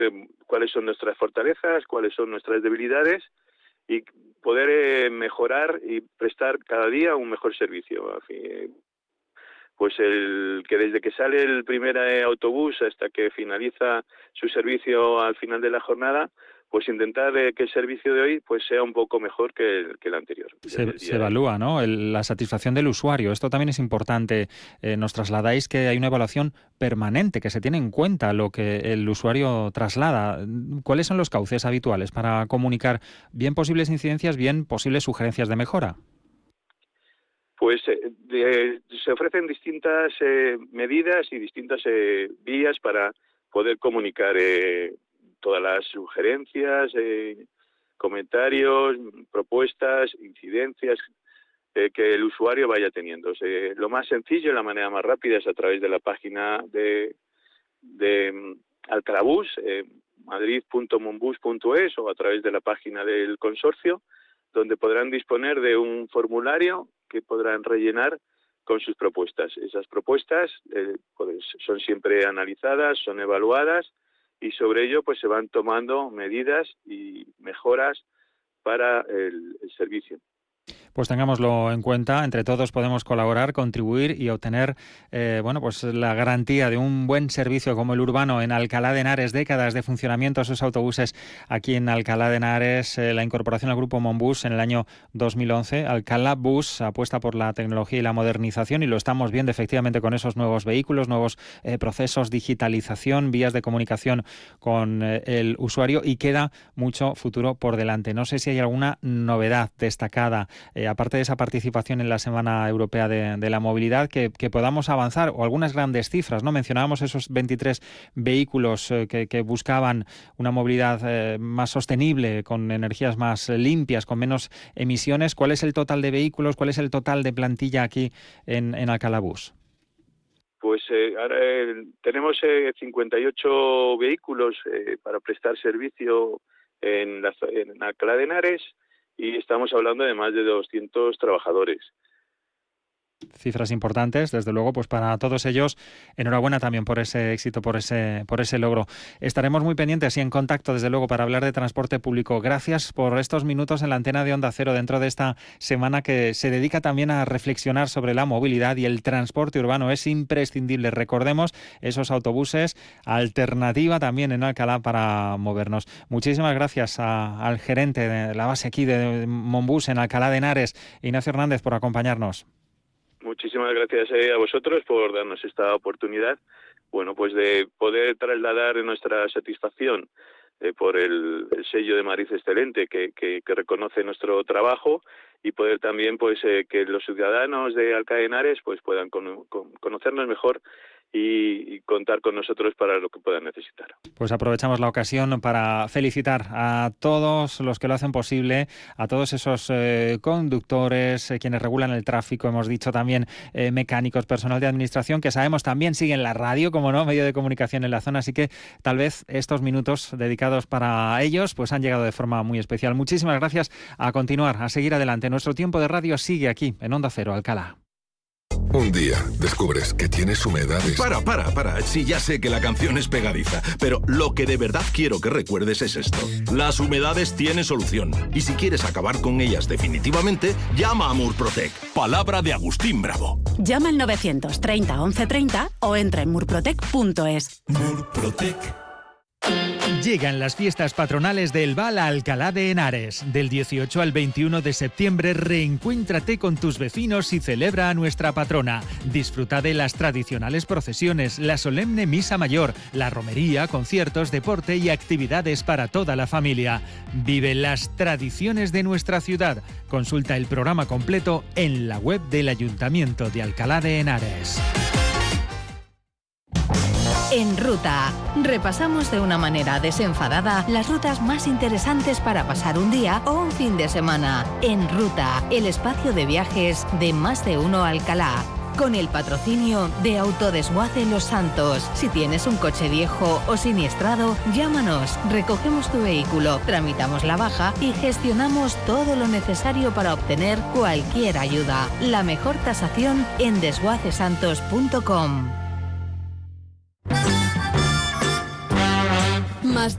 cuáles son nuestras fortalezas, cuáles son nuestras debilidades y poder mejorar y prestar cada día un mejor servicio. En fin, pues el que desde que sale el primer autobús hasta que finaliza su servicio al final de la jornada, pues intentar que el servicio de hoy pues sea un poco mejor que el anterior. Se evalúa, ¿no?, la satisfacción del usuario. Esto también es importante. Nos trasladáis que hay una evaluación permanente, que se tiene en cuenta lo que el usuario traslada. ¿Cuáles son los cauces habituales para comunicar bien posibles incidencias, bien posibles sugerencias de mejora? Pues se ofrecen distintas medidas y distintas vías para poder comunicar todas las sugerencias, comentarios, propuestas, incidencias que el usuario vaya teniendo. Lo más sencillo, la manera más rápida es a través de la página de Alcalá Bus, madrid.monbus.es, o a través de la página del consorcio, donde podrán disponer de un formulario que podrán rellenar con sus propuestas. Esas propuestas pues son siempre analizadas, son evaluadas, y sobre ello pues se van tomando medidas y mejoras para el servicio. Pues tengámoslo en cuenta, entre todos podemos colaborar, contribuir y obtener pues la garantía de un buen servicio como el urbano en Alcalá de Henares. Décadas de funcionamiento, esos autobuses aquí en Alcalá de Henares, la incorporación al grupo Monbus en el año 2011. Alcalá Bus apuesta por la tecnología y la modernización, y lo estamos viendo efectivamente con esos nuevos vehículos, nuevos procesos, digitalización, vías de comunicación con el usuario, y queda mucho futuro por delante. No sé si hay alguna novedad destacada, aparte de esa participación en la Semana Europea de la Movilidad, que podamos avanzar, o algunas grandes cifras, ¿no? Mencionábamos esos 23 vehículos que buscaban una movilidad más sostenible, con energías más limpias, con menos emisiones. ¿Cuál es el total de vehículos? ¿Cuál es el total de plantilla aquí en Alcalá Bus? Pues ahora tenemos 58 vehículos para prestar servicio en Alcalá de Henares, y estamos hablando de más de 200 trabajadores. Cifras importantes, desde luego, pues para todos ellos, enhorabuena también por ese éxito, por ese logro. Estaremos muy pendientes y en contacto, desde luego, para hablar de transporte público. Gracias por estos minutos en la antena de Onda Cero, dentro de esta semana que se dedica también a reflexionar sobre la movilidad y el transporte urbano. Es imprescindible, recordemos, esos autobuses, alternativa también en Alcalá para movernos. Muchísimas gracias al gerente de la base aquí de Monbus en Alcalá de Henares, Ignacio Hernández, por acompañarnos. Muchísimas gracias a vosotros por darnos esta oportunidad, bueno, pues de poder trasladar nuestra satisfacción por el sello de Madrid Excelente que reconoce nuestro trabajo, y poder también pues que los ciudadanos de Alcalá de Henares pues puedan conocernos mejor y contar con nosotros para lo que puedan necesitar. Pues aprovechamos la ocasión para felicitar a todos los que lo hacen posible, a todos esos conductores, quienes regulan el tráfico, hemos dicho también mecánicos, personal de administración, que sabemos también siguen la radio, como no, medio de comunicación en la zona, así que tal vez estos minutos dedicados para ellos pues han llegado de forma muy especial. Muchísimas gracias. A continuar, a seguir adelante. Nuestro tiempo de radio sigue aquí, en Onda Cero, Alcalá. Un día descubres que tienes humedades. Para. Sí, ya sé que la canción es pegadiza, pero lo que de verdad quiero que recuerdes es esto. Las humedades tienen solución. Y si quieres acabar con ellas definitivamente, llama a Murprotec. Palabra de Agustín Bravo. Llama al 930 1130 o entra en murprotec.es. Murprotec. Llegan las fiestas patronales del Val a Alcalá de Henares. Del 18 al 21 de septiembre, reencuéntrate con tus vecinos y celebra a nuestra patrona. Disfruta de las tradicionales procesiones, la solemne misa mayor, la romería, conciertos, deporte y actividades para toda la familia. Vive las tradiciones de nuestra ciudad. Consulta el programa completo en la web del Ayuntamiento de Alcalá de Henares. En Ruta, repasamos de una manera desenfadada las rutas más interesantes para pasar un día o un fin de semana. En Ruta, el espacio de viajes de Más de Uno Alcalá. Con el patrocinio de Autodesguace Los Santos. Si tienes un coche viejo o siniestrado, llámanos, recogemos tu vehículo, tramitamos la baja y gestionamos todo lo necesario para obtener cualquier ayuda. La mejor tasación en desguacesantos.com.